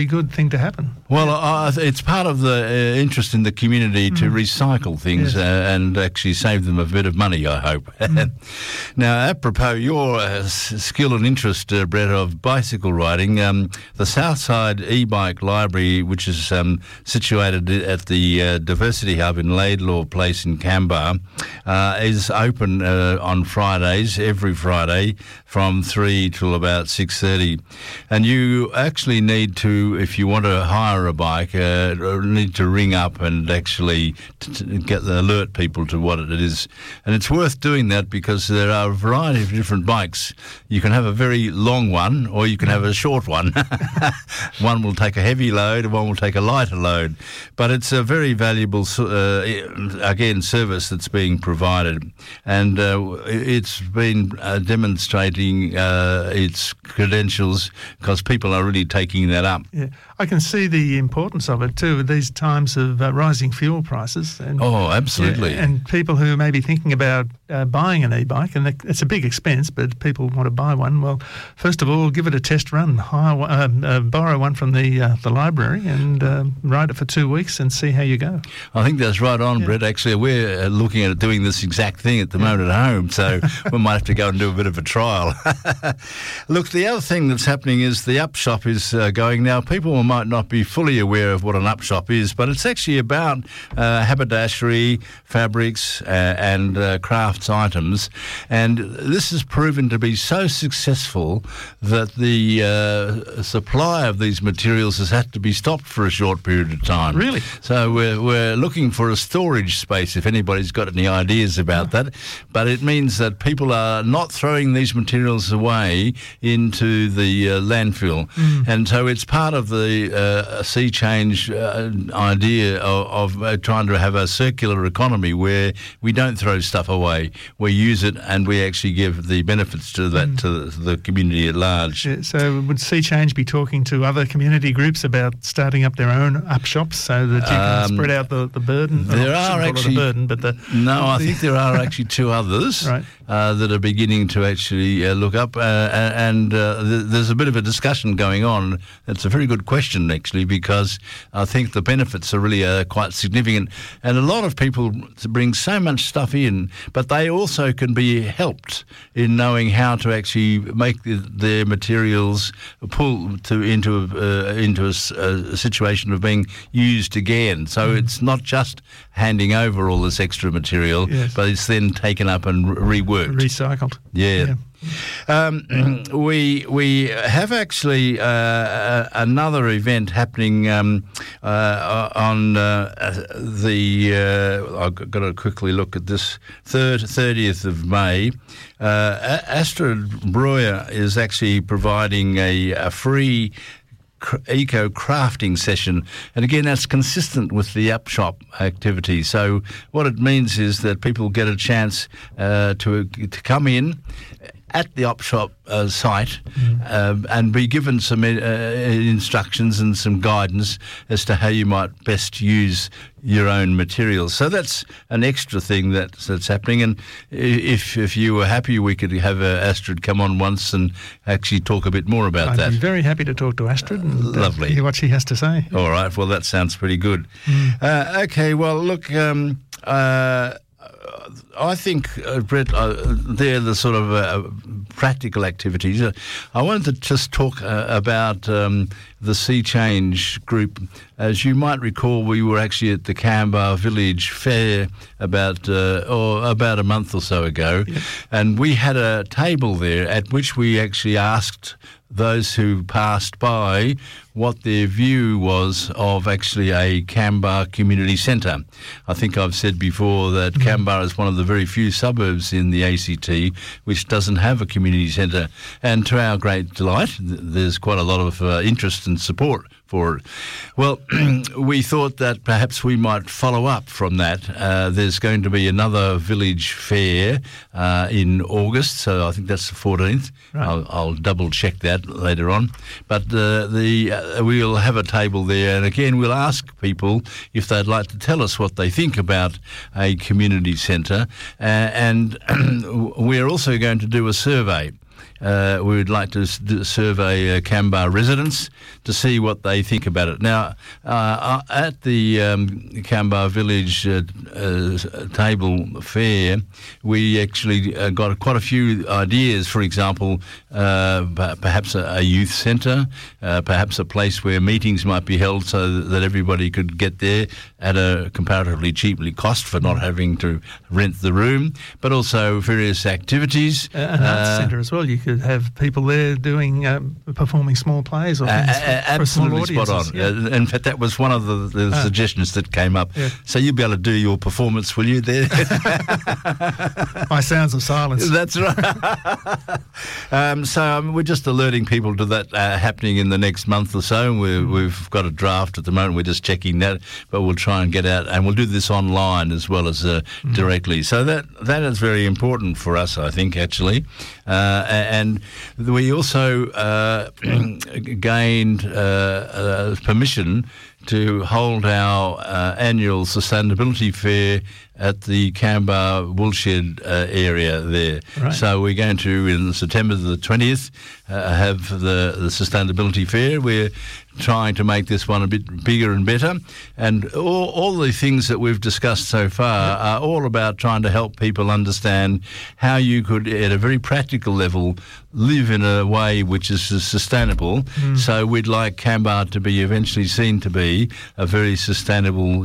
good thing to happen. Well, it's part of the interest in the community to recycle things and actually save them a bit of money, I hope. Now, apropos your skill and interest, Brett, of bicycle riding, the Southside e-bike library, which is situated at the Diversity Hub in Laidlaw Place in Canberra, is open on Fridays, every Friday, from 3 till about 6:30. And you actually need to, if you want to hire a bike, need to ring up and actually alert people to what it is. And it's worth doing that because there are a variety of different bikes. You can have a very long one or you can have a short one. One will take a heavy load and one will take a lighter load. But it's a very valuable, again, service that's being provided. And it's been demonstrating its credentials because people are really taking that up. Yeah, I can see the importance of it too at these times of rising fuel prices. And, absolutely. And people who may be thinking about buying an e-bike, and it's a big expense, but people want to buy one. Well, first of all, give it a test run, borrow one from the library and ride it for 2 weeks and see how you go. I think that's right on, Brett. Actually, we're looking at doing this exact thing at the moment at home, so we might have to go and do a bit of a trial. Look, the other thing that's happening is the Upshop is going now. People might not be fully aware of what an Upshop is, but it's actually about haberdashery, fabrics and crafts items. And this has proven to be so successful that the supply of these materials has had to be stopped for a short period of time. Really? So we're looking for a storage space if anybody's got any ideas about that. But it means that people are not throwing these materials away into the landfill. And so it's part of the sea change idea of trying to have a circular economy where we don't throw stuff away. We use it and we actually give the benefits to that to the community at large. Yeah, so would Sea Change be talking to other community groups about starting up their own Upshops so that you can spread out the burden? There are actually... I think there are actually 2 others that are beginning to actually look up and there's a bit of a discussion going on. It's a very good question, actually, because I think the benefits are really quite significant. And a lot of people bring so much stuff in, but they also can be helped in knowing how to actually make their materials pull into a situation of being used again. So it's not just handing over all this extra material, but it's then taken up and reworked. Recycled. Yeah. We have actually another event happening on I've got to quickly look at this, 30th of May. Astrid Breuer is actually providing a free eco-crafting session, and again that's consistent with the Upshop activity. So what it means is that people get a chance to come in at the Upshop site and be given some instructions and some guidance as to how you might best use your own materials. So that's an extra thing that's happening. And if you were happy, we could have Astrid come on once and actually talk a bit more about that. I'd be very happy to talk to Astrid and lovely. Hear what she has to say. All right. Well, that sounds pretty good. Okay. Well, look, I think, Brett, they're the sort of practical activities. I wanted to just talk about the Sea Change group. As you might recall, we were actually at the Canberra Village Fair about a month or so ago, and we had a table there at which we actually asked those who passed by what their view was of actually a Canberra community centre. I think I've said before that Canberra is one of the very few suburbs in the ACT which doesn't have a community centre, and to our great delight, there's quite a lot of interest and support for it. Well, we thought that perhaps we might follow up from that. There's going to be another village fair in August, so I think that's the 14th. Right. I'll double check that later on. But we'll have a table there, and again we'll ask people if they'd like to tell us what they think about a community centre, and we're also going to do a survey. we would like to survey Kambar residents to see what they think about it. Now, at the Kambar Village table fair, we actually got quite a few ideas. For example, perhaps a youth centre, perhaps a place where meetings might be held so that everybody could get there at a comparatively cheaply cost for not having to rent the room, but also various activities. An arts centre as well. You could have people there doing performing small plays or things for small audiences. Spot on. Yeah. In fact, that was one of the suggestions that came up. Yeah. So you'll be able to do your performance, will you, there? My sounds of silence. That's right. So we're just alerting people to that happening in the next month or so. We've got a draft at the moment. We're just checking that, but we'll try and get out, and we'll do this online as well as directly. So that is very important for us, I think, actually. And we also gained permission to hold our annual sustainability fair at the Kambar Woolshed area there. Right. So we're going to, in September the 20th, have the sustainability fair. We're trying to make this one a bit bigger and better. And all the things that we've discussed so far are all about trying to help people understand how you could, at a very practical level, live in a way which is sustainable. So we'd like Kambar to be eventually seen to be a very sustainable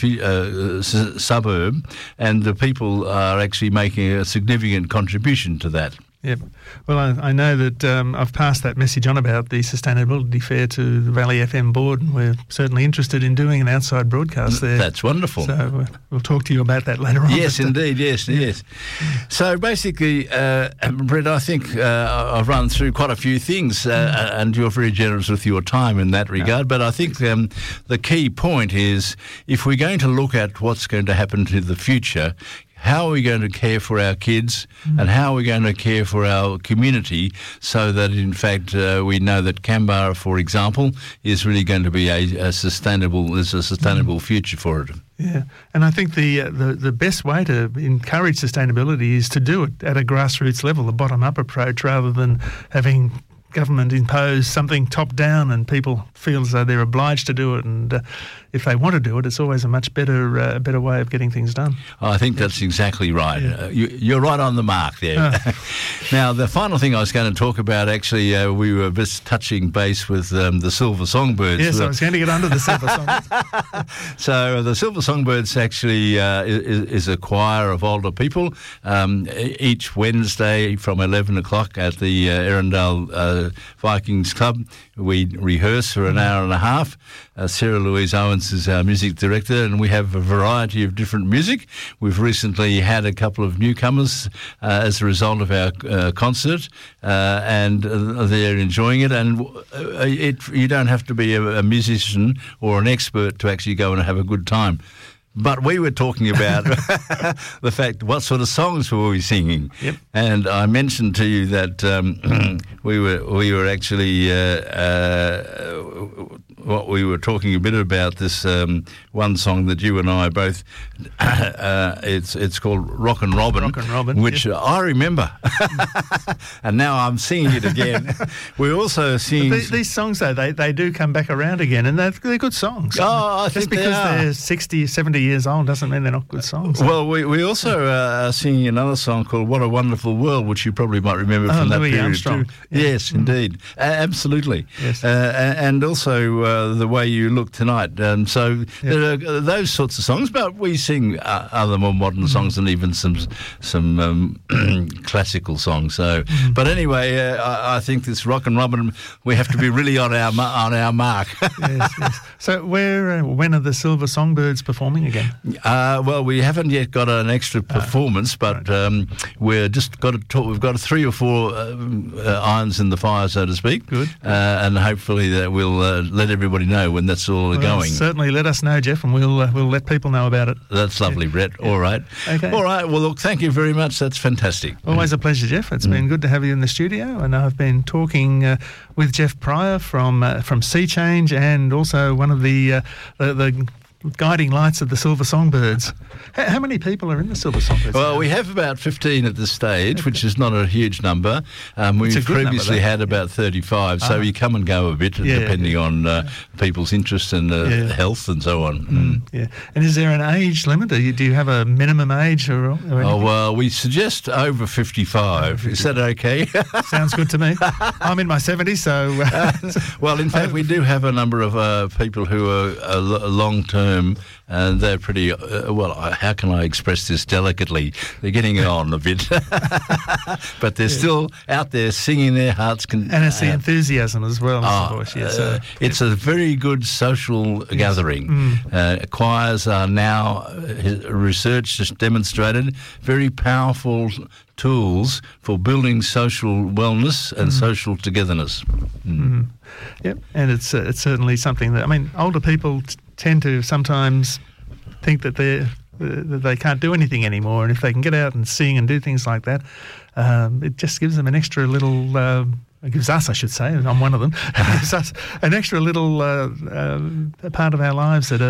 suburb, and the people are actually making a significant contribution to that. Yep. Well, I know that I've passed that message on about the Sustainability Fair to the Valley FM board, and we're certainly interested in doing an outside broadcast there. That's wonderful. So we'll talk to you about that later on. Yes, indeed, yes. So basically, Brett, I think I've run through quite a few things, and you're very generous with your time in that regard, but I think the key point is, if we're going to look at what's going to happen to the future, how are we going to care for our kids and how are we going to care for our community so that, in fact, we know that Kambar, for example, is really going to be a sustainable future for it. Yeah, and I think the best way to encourage sustainability is to do it at a grassroots level, a bottom-up approach, rather than having government impose something top-down and people feel as though they're obliged to do it. And if they want to do it, it's always a much better way of getting things done. I think that's exactly right. Yeah. You're right on the mark there. Now, the final thing I was going to talk about, actually, we were just touching base with the Silver Songbirds. Yes, I was going to get onto the Silver Songbirds. So the Silver Songbirds actually is a choir of older people. Each Wednesday from 11 o'clock at the Erindale Vikings Club, we rehearse for an hour and a half. Sarah Louise Owens is our music director, and we have a variety of different music. We've recently had a couple of newcomers as a result of our concert, and they're enjoying it. And you don't have to be a musician or an expert to actually go and have a good time. But we were talking about the fact, what sort of songs were we singing? Yep. And I mentioned to you that we were actually what we were talking a bit about this one song that you and I both. It's called Rock and Robin, which I remember, and now I'm singing it again. We're also singing these songs, though. They do come back around again, and they're good songs. Oh, I just think because they're 60, 70 years old doesn't mean they're not good songs. Well, we also are singing another song called "What a Wonderful World," which you probably might remember from that Louis period Armstrong. too. Yeah. Yes, indeed, absolutely. Yes. And also The Way You Look Tonight. So there are those sorts of songs, but we sing other more modern songs and even some classical songs. So, but anyway, I think this Rock and Robin, we have to be really on our mark. Yes. So when are the Silver Songbirds performing again? Well, we haven't yet got an extra performance, but we're just got to talk. We've got 3 or 4 irons in the fire, so to speak. Good. And hopefully that we'll let everybody know when that's all going. Certainly let us know, Jeff, and we'll let people know about it. That's lovely, Brett. Yeah. All right. Okay. All right. Well, look, thank you very much. That's fantastic. Always a pleasure, Jeff. It's been good to have you in the studio, and I've been talking with Jeff Pryor from Sea Change, and also one of the guiding lights of the Silver Songbirds. How many people are in the Silver Songbirds? Well, we have about 15 at this stage, which is not a huge number. We've previously had about 35, so you come and go a bit, depending on people's interest and health and so on. Yeah. And is there an age limit? Do you have a minimum age or anything? Oh, well, we suggest over 55. Is that okay? Sounds good to me. I'm in my 70s, so... well, in fact, we do have a number of people who are long-term, and they're pretty... how can I express this delicately? They're getting on a bit. But they're still out there singing their hearts... and it's the enthusiasm as well, of course. It's a very good social gathering. Choirs are now, research has demonstrated, very powerful tools for building social wellness and social togetherness. Yep, and it's certainly something that, I mean, older people tend to sometimes think that they can't do anything anymore, and if they can get out and sing and do things like that, it just gives them an extra little... it gives us, I should say, and I'm one of them, it gives us an extra little part of our lives that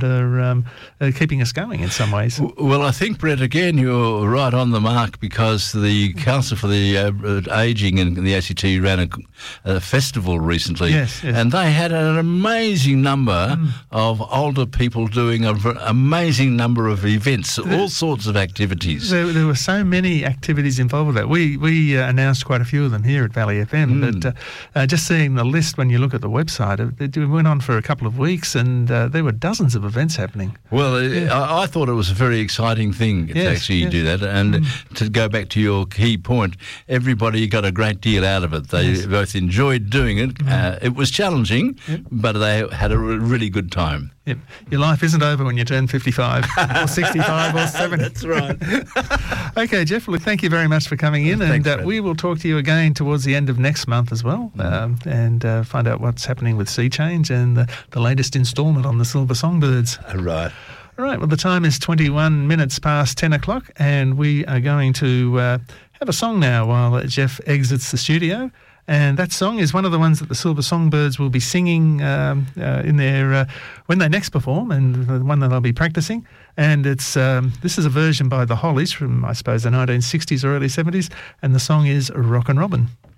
are keeping us going in some ways. Well, I think, Brett, again, you're right on the mark, because the Council for the Ageing and the ACT ran a festival recently, and they had an amazing number of older people doing an amazing number of events, all sorts of activities. There were so many activities involved with that. We announced quite a few of them here at Valley FM. But just seeing the list when you look at the website, it went on for a couple of weeks, and there were dozens of events happening. Well, I thought it was a very exciting thing to actually do that. And to go back to your key point, everybody got a great deal out of it. They both enjoyed doing it. It was challenging, but they had a really good time. Yep. Your life isn't over when you turn 55 or 65 or 70. That's right. Okay, Jeff, look, thank you very much for coming in. Thanks, and we will talk to you again towards the end of next month as well, and find out what's happening with Sea Change and the latest instalment on the Silver Songbirds. Right. All right, well, the time is 21 minutes past 10 o'clock, and we are going to have a song now while Jeff exits the studio. And that song is one of the ones that the Silver Songbirds will be singing in their when they next perform, and the one that they'll be practicing. And it's this is a version by the Hollies from, I suppose, the 1960s or early 70s, and the song is Rockin' Robin.